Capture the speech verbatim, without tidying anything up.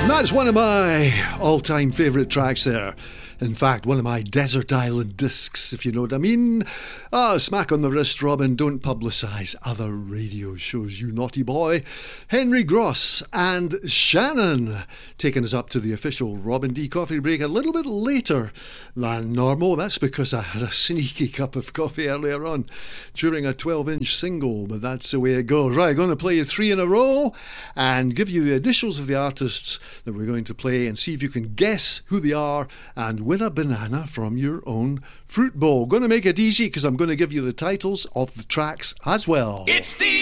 That's one of my all-time favourite tracks there. In fact, one of my desert island discs, if you know what I mean. Ah, smack on the wrist, Robin. Don't publicise other radio shows, you naughty boy. Henry Gross and Shannon taking us up to the official Robin D coffee break a little bit later than normal. That's because I had a sneaky cup of coffee earlier on during a twelve-inch single, but that's the way it goes. Right, I'm going to play you three in a row and give you the initials of the artists that we're going to play and see if you can guess who they are and win a banana from your own fruit bowl. Going to make it easy because I'm going to give you the titles of the tracks as well. It's the